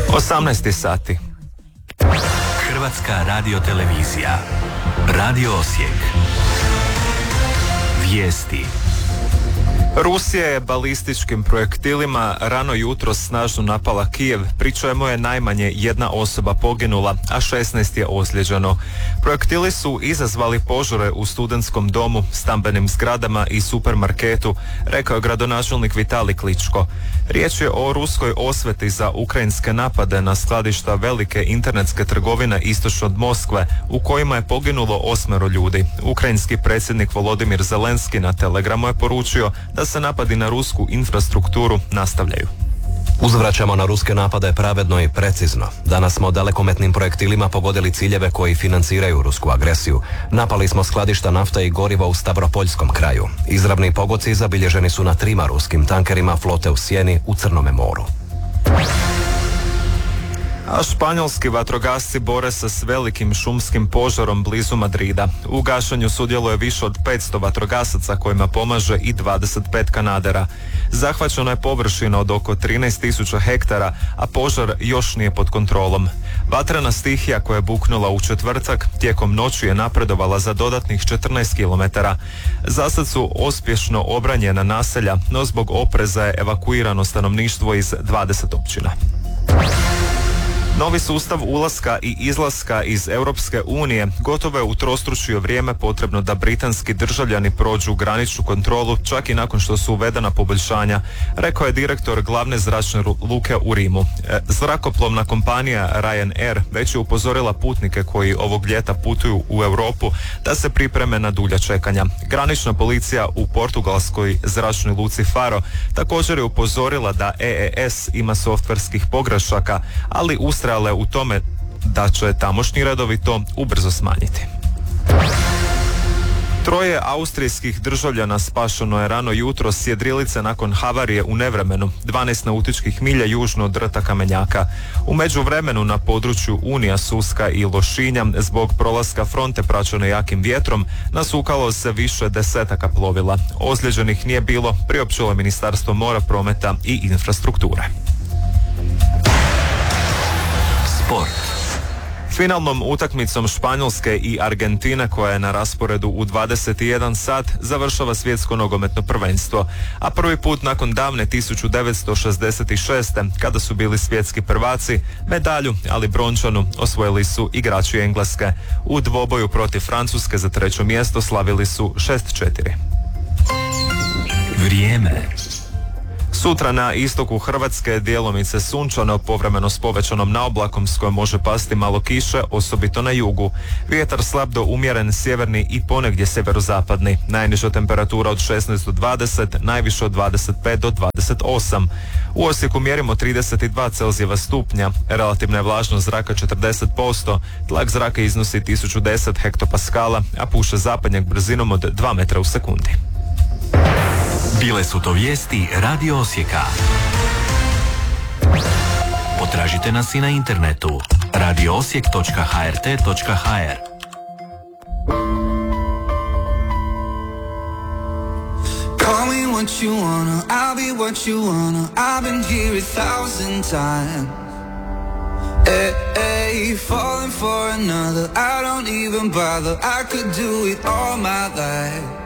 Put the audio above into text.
18 sati. Hrvatska radiotelevizija. Radio Osijek. Vijesti. Rusija je balističkim projektilima rano jutro snažno napala Kijev, pri čemu je najmanje jedna osoba poginula, a 16 je ozlijeđeno. Projektili su izazvali požare u studentskom domu, stambenim zgradama i supermarketu, rekao je gradonačelnik Vitalij Kličko. Riječ je o ruskoj osveti za ukrajinske napade na skladišta velike internetske trgovine istočno od Moskve, u kojima je poginulo 8 ljudi. Ukrajinski predsjednik Volodimir Zelenski na Telegramu je poručio da se napadi na rusku infrastrukturu nastavljaju. Uzvraćamo na ruske napade pravedno i precizno. Danas smo dalekometnim projektilima pogodili ciljeve koji financiraju rusku agresiju. Napali smo skladišta nafte i goriva u Stavropoljskom kraju. Izravni pogodci zabilježeni su na 3 ruskim tankerima flote u Sjeni u Crnome moru. A španjolski vatrogasci bore se s velikim šumskim požarom blizu Madrida. U gašenju sudjeluje više od 500 vatrogasaca kojima pomaže i 25 kanadera. Zahvaćena je površina od oko 13.000 hektara, a požar još nije pod kontrolom. Vatrena stihija koja je buknula u četvrtak tijekom noći je napredovala za dodatnih 14 km. Zasad su uspješno obranjena naselja, no zbog opreza je evakuirano stanovništvo iz 20 općina. Novi sustav ulaska i izlaska iz Europske unije gotovo je utrostručio vrijeme potrebno da britanski državljani prođu graničnu kontrolu čak i nakon što su uvedena poboljšanja, rekao je direktor glavne zračne luke u Rimu. Zrakoplovna kompanija Ryanair već je upozorila putnike koji ovog ljeta putuju u Europu da se pripreme na dulja čekanja. Granična policija u portugalskoj zračnoj luci Faro također je upozorila da EES ima softverskih pogrešaka, ali ustrajale u tome da će tamošnji redovi to ubrzo smanjiti. 3 austrijskih državljana spašeno je rano jutro s jedrilice nakon havarije u nevremenu, 12 nautičkih milja južno od rta Kamenjaka. U međuvremenu na području Unija, Suska i Lošinja zbog prolaska fronte praćene jakim vjetrom nasukalo se više desetaka plovila. Ozlijeđenih nije bilo, priopćilo Ministarstvo mora, prometa i infrastrukture. Sport. Finalnom utakmicom Španjolske i Argentine, koja je na rasporedu u 21 sat, završava svjetsko nogometno prvenstvo, a prvi put nakon davne 1966. kada su bili svjetski prvaci, medalju, ali brončanu, osvojili su igrači Engleske. U dvoboju protiv Francuske za 3. mjesto slavili su 6-4. Vrijeme. Sutra na istoku Hrvatske djelomice sunčano, povremeno s povećanom naoblakom s kojom može pasti malo kiše, osobito na jugu. Vjetar slab do umjeren sjeverni i ponegdje sjeverozapadni. Najniža temperatura od 16 do 20, najviše od 25 do 28. U Osijeku mjerimo 32 Celzijeva stupnja, relativna je vlažnost zraka 40%, tlak zraka iznosi 1010 hektopaskala, a puše zapadnjak brzinom od 2 metra u sekundi. Bile su to vijesti Radio Osijeka. Potražite nas i na internetu radioosijek.hrt.hr. Call me what you wanna, I'll be what you wanna. I've been here 1,000 times. Hey, hey, falling for another, I don't even bother. I could do it all my life.